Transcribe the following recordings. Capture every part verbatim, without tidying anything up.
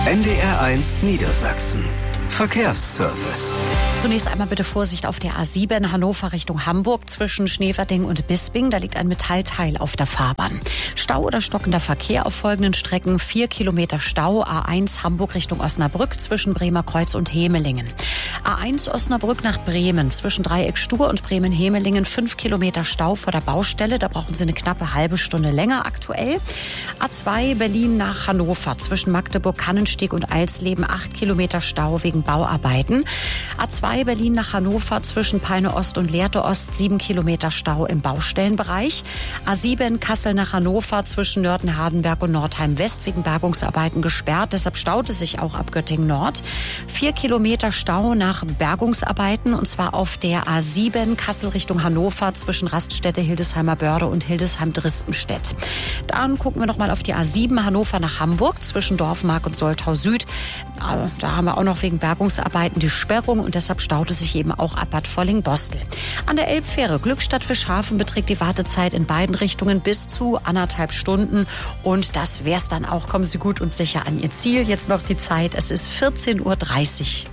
N D R eins Niedersachsen. Verkehrsservice. Zunächst einmal bitte Vorsicht auf der A sieben Hannover Richtung Hamburg zwischen Schneverding und Bisping. Da liegt ein Metallteil auf der Fahrbahn. Stau oder stockender Verkehr auf folgenden Strecken. Vier Kilometer Stau. A eins Hamburg Richtung Osnabrück zwischen Bremer Kreuz und Hemelingen. A eins Osnabrück nach Bremen zwischen Dreieck Stur und Bremen-Hemelingen. Fünf Kilometer Stau vor der Baustelle. Da brauchen Sie eine knappe halbe Stunde länger aktuell. A zwei Berlin nach Hannover zwischen Magdeburg-Kannensteg und Eilsleben. Acht Kilometer Stau wegen Bauarbeiten. A zwei Berlin nach Hannover zwischen Peine Ost und Lehrte Ost. Sieben Kilometer Stau im Baustellenbereich. A sieben Kassel nach Hannover zwischen Nörten-Hardenberg und Nordheim West wegen Bergungsarbeiten gesperrt. Deshalb staut es sich auch ab Göttingen Nord. Vier Kilometer Stau nach Bergungsarbeiten und zwar auf der A sieben Kassel Richtung Hannover zwischen Raststätte Hildesheimer Börde und Hildesheim-Dristenstedt. Dann gucken wir noch mal auf die A sieben Hannover nach Hamburg zwischen Dorfmark und Soltau Süd. Da haben wir auch noch wegen Bergungsarbeiten die Sperrung und deshalb staute sich eben auch ab Bad Volling-Bostel. An der Elbfähre Glückstadt-Fischhafen beträgt die Wartezeit in beiden Richtungen bis zu anderthalb Stunden. Und das wär's dann auch. Kommen Sie gut und sicher an Ihr Ziel. Jetzt noch die Zeit. Es ist vierzehn Uhr dreißig.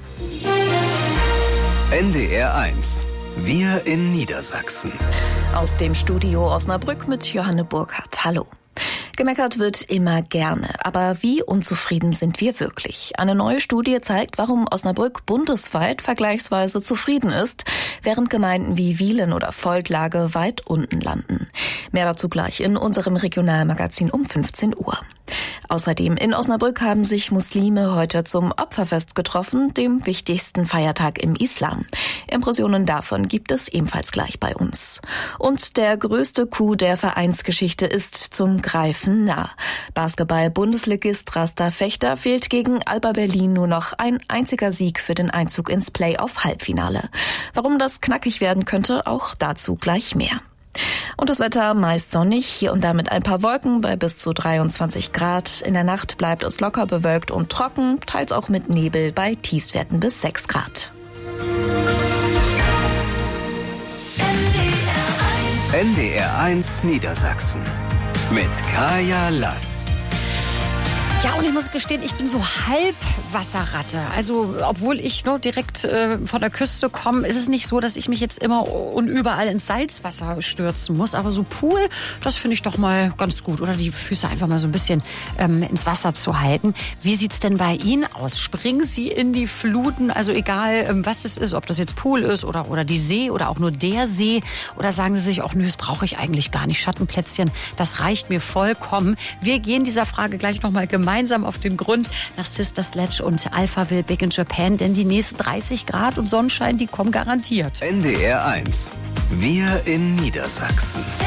N D R eins. Wir in Niedersachsen. Aus dem Studio Osnabrück mit Johanne Burkhardt. Hallo. Gemeckert wird immer gerne, aber wie unzufrieden sind wir wirklich? Eine neue Studie zeigt, warum Osnabrück bundesweit vergleichsweise zufrieden ist, während Gemeinden wie Wielen oder Volklage weit unten landen. Mehr dazu gleich in unserem Regionalmagazin um fünfzehn Uhr. Außerdem in Osnabrück haben sich Muslime heute zum Opferfest getroffen, dem wichtigsten Feiertag im Islam. Impressionen davon gibt es ebenfalls gleich bei uns. Und der größte Coup der Vereinsgeschichte ist zum Greifen nah. Basketball-Bundesligist Rasta Fechter fehlt gegen Alba Berlin nur noch ein einziger Sieg für den Einzug ins Play-off-Halbfinale. Warum das knackig werden könnte, auch dazu gleich mehr. Und das Wetter meist sonnig, hier und da mit ein paar Wolken bei bis zu dreiundzwanzig Grad. In der Nacht bleibt es locker bewölkt und trocken, teils auch mit Nebel bei Tiefstwerten bis sechs Grad. N D R eins Niedersachsen mit Kaya Lass. Ja, und ich muss gestehen, ich bin so halb Wasserratte. Also, obwohl ich nur direkt äh, von der Küste komme, ist es nicht so, dass ich mich jetzt immer und überall ins Salzwasser stürzen muss. Aber so Pool, das finde ich doch mal ganz gut. Oder die Füße einfach mal so ein bisschen ähm, ins Wasser zu halten. Wie sieht's denn bei Ihnen aus? Springen Sie in die Fluten? Also egal, ähm, was es ist, ob das jetzt Pool ist oder, oder die See oder auch nur der See. Oder sagen Sie sich auch, nö, das brauche ich eigentlich gar nicht. Schattenplätzchen, das reicht mir vollkommen. Wir gehen dieser Frage gleich nochmal gemeinsam gemeinsam auf den Grund nach Sister Sledge und Alphaville Big in Japan, denn die nächsten dreißig Grad und Sonnenschein, die kommen garantiert. N D R eins. Wir in Niedersachsen.